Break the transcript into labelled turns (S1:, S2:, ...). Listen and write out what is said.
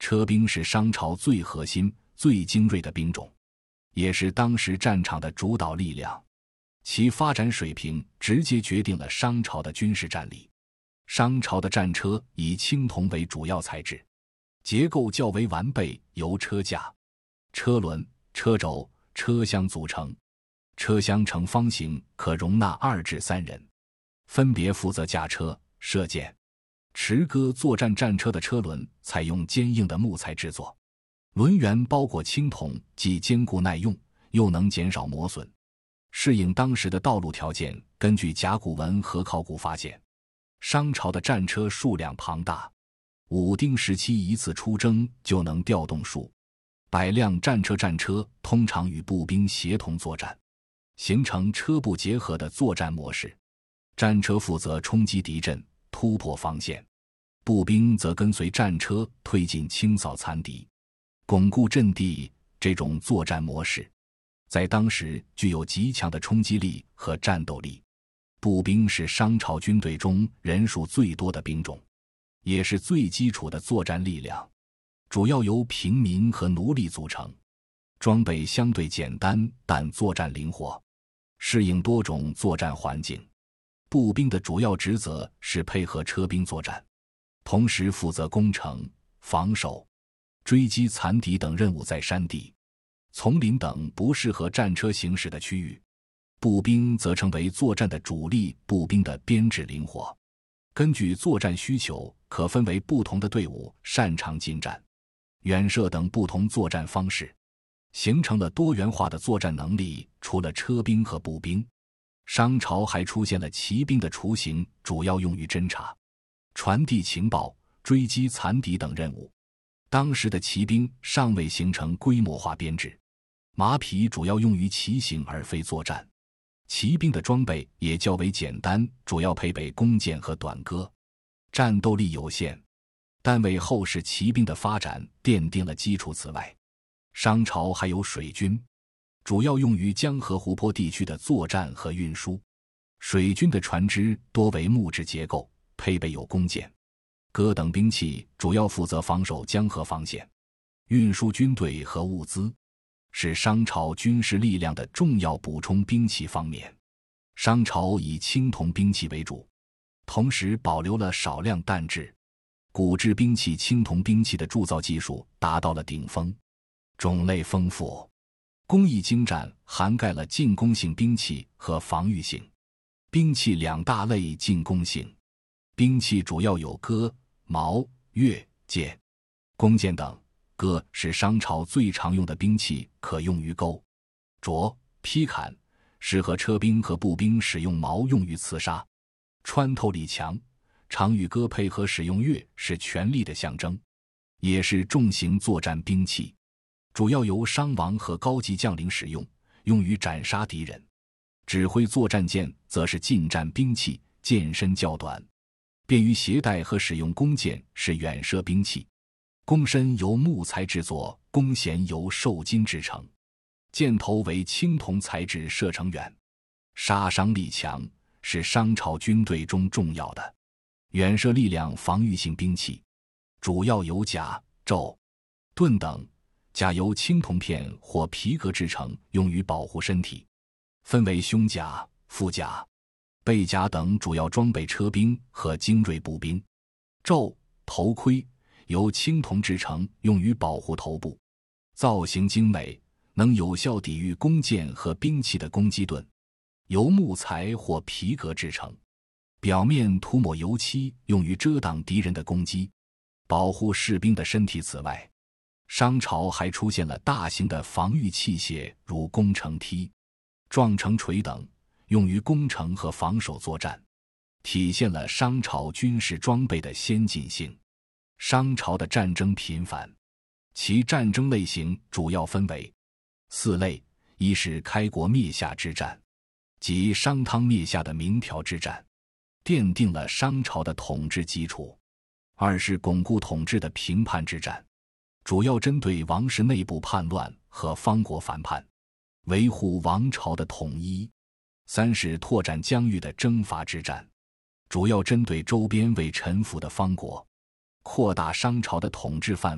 S1: 车兵是商朝最核心、最精锐的兵种，也是当时战场的主导力量，其发展水平直接决定了商朝的军事战力。商朝的战车以青铜为主要材质，结构较为完备，由车架、车轮、车轴、车厢组成，车厢呈方形，可容纳2至3人，分别负责驾车、射箭、持戈作战。战车的车轮采用坚硬的木材制作，轮缘包裹青铜，既坚固耐用，又能减少磨损。适应当时的道路条件，根据甲骨文和考古发现，商朝的战车数量庞大，武丁时期一次出征就能调动数百辆战车。战车通常与步兵协同作战，形成车步结合的作战模式。战车负责冲击敌阵，突破防线，步兵则跟随战车推进，清扫残敌，巩固阵地。这种作战模式在当时具有极强的冲击力和战斗力。步兵是商朝军队中人数最多的兵种，也是最基础的作战力量，主要由平民和奴隶组成。装备相对简单，但作战灵活，适应多种作战环境。步兵的主要职责是配合车兵作战，同时负责攻城、防守、追击残敌等任务。在山地、丛林等不适合战车行驶的区域，步兵则成为作战的主力。步兵的编制灵活，根据作战需求可分为不同的队伍，擅长近战、远射等不同作战方式，形成了多元化的作战能力。除了车兵和步兵，商朝还出现了骑兵的雏形，主要用于侦察、传递情报、追击残敌等任务。当时的骑兵尚未形成规模化编制，马匹主要用于骑行而非作战。骑兵的装备也较为简单，主要配备弓箭和短戈，战斗力有限，但为后世骑兵的发展奠定了基础。此外，商朝还有水军，主要用于江河湖泊地区的作战和运输。水军的船只多为木质结构，配备有弓箭、戈等兵器，主要负责防守江河防线，运输军队和物资，是商朝军事力量的重要补充兵器方面。商朝以青铜兵器为主，同时保留了少量弹制、骨制兵器。青铜兵器的铸造技术达到了顶峰，种类丰富，工艺精湛，涵盖了进攻性兵器和防御性兵器2大类。进攻性兵器主要有戈、矛、钺、剑、弓箭等。戈是商朝最常用的兵器，可用于钩、斫、劈砍，适合车兵和步兵使用。矛用于刺杀，穿透力强，常与戈配合使用。钺是权力的象征，也是重型作战兵器，主要由商王和高级将领使用，用于斩杀敌人。指挥作战。剑则是近战兵器，剑身较短，便于携带和使用。弓箭是远射兵器，弓身由木材制作，弓弦由瘦金制成，箭头为青铜材质，射程远，杀伤力强，是商朝军队中重要的远射力量防御性兵器，主要有甲、胄、盾等。甲由青铜片或皮革制成，用于保护身体，分为胸甲、腹甲、背甲等，主要装备车兵和精锐步兵。胄、头盔由青铜制成，用于保护头部，造型精美，能有效抵御弓箭和兵器的攻击。盾由木材或皮革制成，表面涂抹油漆，用于遮挡敌人的攻击，保护士兵的身体。此外，商朝还出现了大型的防御器械，如攻城梯、撞城锤等，用于攻城和防守作战，体现了商朝军事装备的先进性。商朝的战争频繁，其战争类型主要分为4类：一是开国灭夏之战，即商汤灭夏的鸣条之战，奠定了商朝的统治基础；二是巩固统治的平叛之战，主要针对王室内部叛乱和方国反叛，维护王朝的统一；三是拓展疆域的征伐之战，主要针对周边未臣服的方国，扩大商朝的统治范围。